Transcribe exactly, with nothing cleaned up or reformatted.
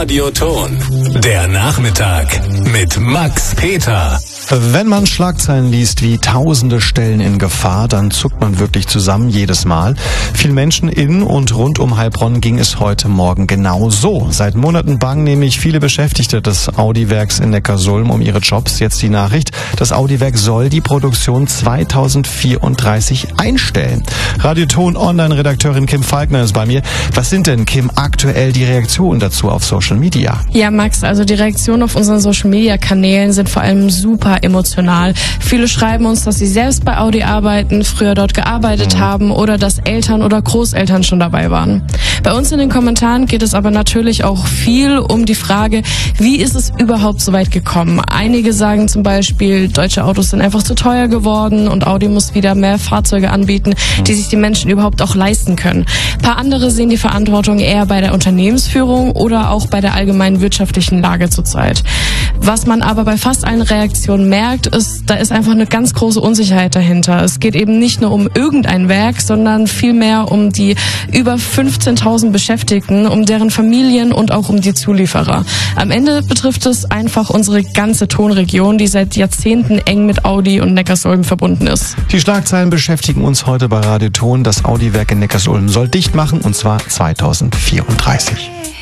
Radioton. Der Nachmittag mit Max Peter. Wenn man Schlagzeilen liest wie tausende Stellen in Gefahr, dann zuckt man wirklich zusammen jedes Mal. Vielen Menschen in und rund um Heilbronn ging es heute Morgen genau so. Seit Monaten bangen nämlich viele Beschäftigte des Audi-Werks in Neckarsulm um ihre Jobs. Jetzt die Nachricht, das Audi-Werk soll die Produktion zweitausendvierunddreißig einstellen. Radioton Online-Redakteurin Kim Falkner ist bei mir. Was sind denn, Kim, aktuell die Reaktionen dazu auf Social Media? Ja, Max, also die Reaktionen auf unseren Social-Media-Kanälen sind vor allem super emotional. Viele schreiben uns, dass sie selbst bei Audi arbeiten, früher dort gearbeitet mhm. haben oder dass Eltern oder Großeltern schon dabei waren. Bei uns in den Kommentaren geht es aber natürlich auch viel um die Frage, wie ist es überhaupt so weit gekommen? Einige sagen zum Beispiel, deutsche Autos sind einfach zu teuer geworden und Audi muss wieder mehr Fahrzeuge anbieten, die sich die Menschen überhaupt auch leisten können. Ein paar andere sehen die Verantwortung eher bei der Unternehmensführung oder auch bei der allgemeinen wirtschaftlichen Lage zurzeit. Was man aber bei fast allen Reaktionen merkt, ist, da ist einfach eine ganz große Unsicherheit dahinter. Es geht eben nicht nur um irgendein Werk, sondern vielmehr um die über fünfzehntausend Beschäftigten, um deren Familien und auch um die Zulieferer. Am Ende betrifft es einfach unsere ganze Tonregion, die seit Jahrzehnten eng mit Audi und Neckarsulm verbunden ist. Die Schlagzeilen beschäftigen uns heute bei Radioton. Das Audi-Werk in Neckarsulm soll dicht machen, und zwar zweitausendvierunddreißig.